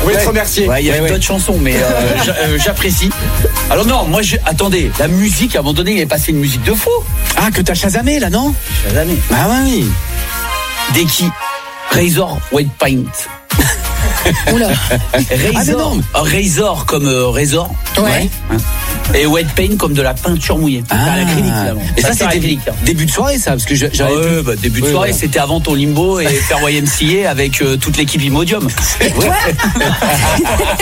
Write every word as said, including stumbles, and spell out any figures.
On voulait te remercier. Ouais, il y a ouais, d'autres ouais. chansons, mais euh, j'a- euh, j'apprécie. Alors non, moi, je... attendez, la musique, à un moment donné, il est passé une musique de fou. Ah, que t'as chasamé là, non? Jamais. Ah oui. Deki, Razor White Paint. Oula. Razor, Ah, mais non. euh, Razor comme euh, Razor. Ouais. Et White Paint comme de la peinture mouillée. Ah. l'acrylique, là. Et ça, Peinture c'était acrylique, hein. début de soirée, ça, parce que je- Ah j'avais ouais, pu- bah, début de Ouais, soirée, voilà. c'était avant ton limbo et faire Y M C A avec euh, toute l'équipe Imodium. Quoi?